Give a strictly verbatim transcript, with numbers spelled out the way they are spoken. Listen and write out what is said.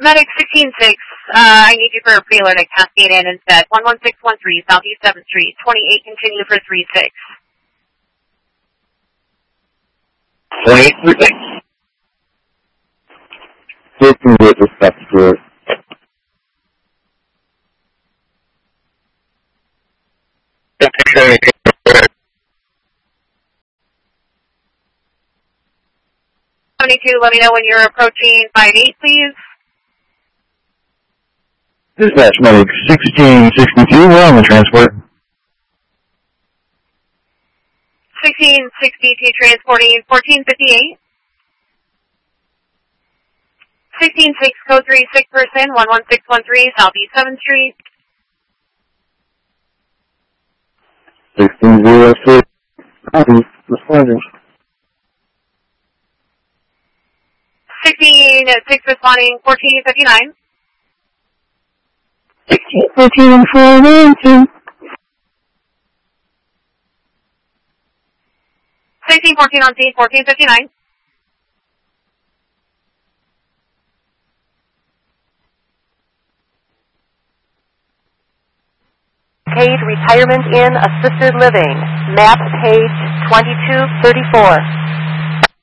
Medic sixteen six, uh, I need you for a preload at Cascade Inn instead. one one six one three, Southeast seventh Street, twenty-eight, continue for three six. twenty-eight, three six. fifteen with respect to it. seventy-two, let me know when you're approaching five eight, please. Dispatch medic sixteen sixty-two, we're on the transport. sixteen sixty-two transporting fourteen fifty-eight. sixteen six, code three six person, one one six one three, Southeast seventh Street. sixteen zero six, copy, responding. sixteen six responding, fourteen fifty-nine. fourteen four one two. sixteen fourteen on scene, fourteen fifty-nine. Paid Retirement Inn Assisted Living, map page twenty-two thirty-four.